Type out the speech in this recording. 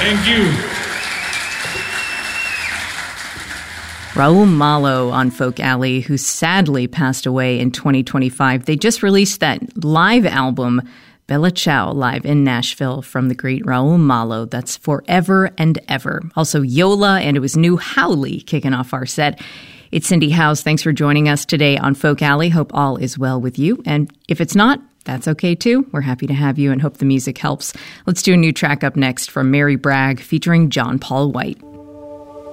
Thank you. Raul Malo on Folk Alley, who sadly passed away in 2025. They just released that live album, Bella Ciao, live in Nashville from the great Raul Malo. That's Forever and Ever. Also Yola, and it was New Howley kicking off our set. It's Cindy Howes. Thanks for joining us today on Folk Alley. Hope all is well with you. And if it's not, that's okay too. We're happy to have you and hope the music helps. Let's do a new track up next from Mary Bragg featuring John Paul White.